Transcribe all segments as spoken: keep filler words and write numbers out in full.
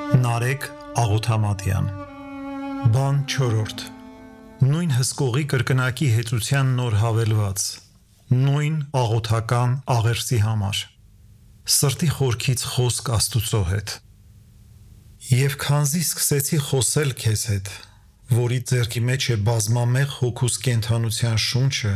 Նարեկ Աղոթամատյան Բան չորրորդ Նույն հսկողի կրկնակի հեծության նոր հավելված Նույն աղոթական աղերսի համար Սրտի խորքից խոսք Աստուծո հետ Եվ քանզի սկսեցի խոսել քեզ հետ, որի ձեռքի մեջ է բազմամեղ հոգուս կենդանության շունչը,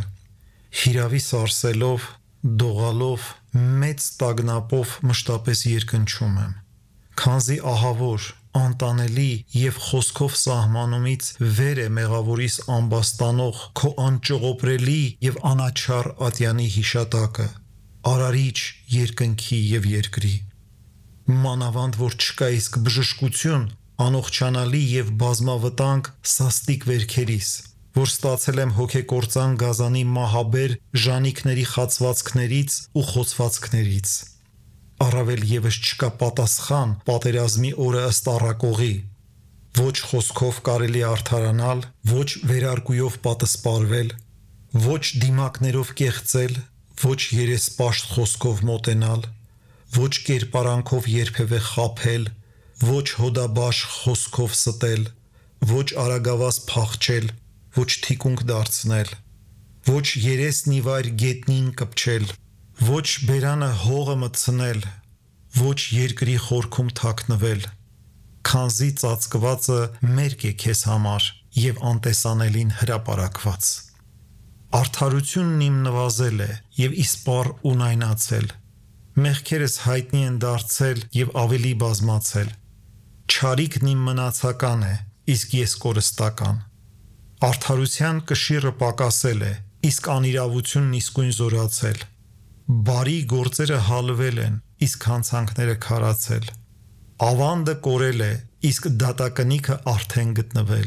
հիրավի սարսելով, դողալով, մեծ տագնապով մշտապես երկնչում եմ, քանզի ահավոր, անտանելի և խոսքով սահմանումից վեր է մեղավորիս ամբաստանող քո անճողոպրելի և անաչառ ատյանի հիշատակը, արարիչ երկնքի և երկրի, մանավանդ որ չկա իսկ բժշկություն, անողջանալի և բազմավտանգ սաստիկ վերքերիս, որ ստացել եմ հոգեկործան գազանի մահաբեր ժանիքների խացվածքներից ու խոցվածքներից, առավել ևս չկա պատասխան պատերազմի օրը ըստ առակողի, ոչ խոսքով կարելի արդարանալ, ոչ վերարկուով պատսպարվել, ոչ դիմակներով կեղծել, ոչ երեսպաշտ խոսքով մոտենալ, ոչ կերպարանքով երբևէ խաբել, ոչ հոդաբաշխ խոսքով ստել, ոչ արագավազ փախչել, ոչ թիկունք դարձնել, ոչ երեսն ի վայր գետնին կպչել, ոչ բերանը հողը մտցնել, ոչ երկրի խորքում թաքնվել, քանզի ծածկվածը մերկ է քեզ համար և անտեսանելին հրապարակված։ Արդարությունն իմ նվազել է և իսպառ ունայնացել, մեղքերս հայտնի են դարձել և ավելի բազմացել, չարիքն իմ մնացական է, իսկ ես կորստական, արդարության կշիռը պակասել է, իսկ անիրավությունն իսկույն զորացել, բարի գործերը հալվել են, իսկ հանցանքները քարացել, ավանդը կորել է, իսկ դատակնիքը արդեն գտնվել,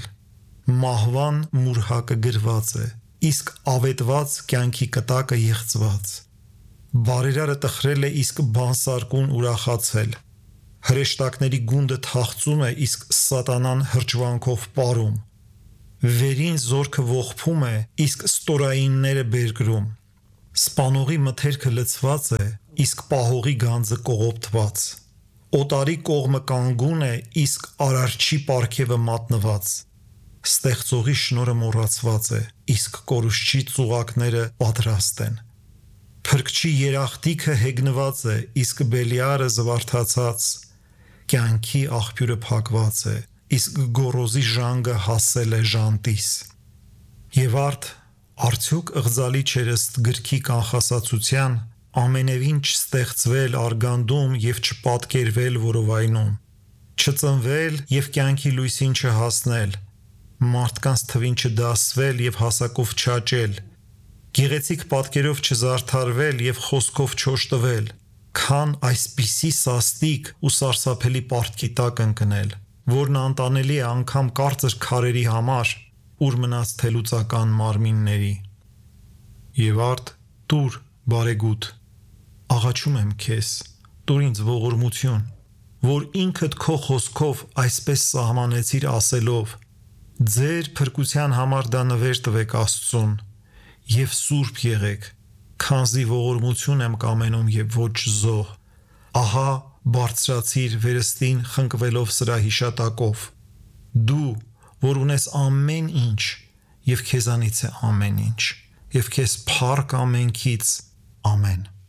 մահվան մուրհակը գրված է, իսկ ավետված կյանքի կտակը եղծված, բարերարը տխրել է, իսկ բանսարկուն ուրախացել, հրեշտակների գունդը թախծում է, իսկ սատանան հրճվանքով պարում, վերին զորքը ողբում է, իսկ ստորայինները բերկրում, սպանողի մթերքը լցված է, իսկ պահողի գանձը կողոպտված, օտարի կողմը կանգուն է, իսկ արարչի պարգևը մատնված, ստեղծողի շնորհը մոռացված է, իսկ կորուստչի ծուղակները պատրաստ են, փրկչի երախտիքը հեգնված է, իսկ Բելիարը զվարթացած, կյանքի աղբյուրը փակված է, իսկ գոռոզի ժանգը հասել է ժանտիս, և արդ արդյոք ըղձալի չէր ըստ գրքի կանխասացության, ամենևին չստեղծվել արգանդում և չպատկերվել որովայնում, չծնվել և կյանքի լույսին չհասնել, մարդկանց թվին չդասվել և հասակով չաճել, գեղեցիկ պատկերով չզարդարվել և խոսքով չօժտվել, քան այսպիսի սաստիկ ու սարսափելի պարտքի տակ ընկնել, որն անտանելի է անգամ կարծր քարերի համար, ուր մնաց թելուծական մարմինների։ Եվ արդ տուր բարեգութ, աղաչում եմ քեզ, տուր ինձ ողորմություն, որ ինքդ քո խոսքով այսպես սահմանեցիր ասելով, ձեր փրկության համար դա նվեր տվեք Աստծուն, և սուրբ եղեք, քանզի ողորմություն եմ կամենում և ոչ զոհ, ահա բարձրացիր վերստին խնկվելով սրա հիշատակով, դու, որ ունես ամեն ինչ, և քեզանից է ամեն ինչ, և քեզ փառք ամենքից, ամեն։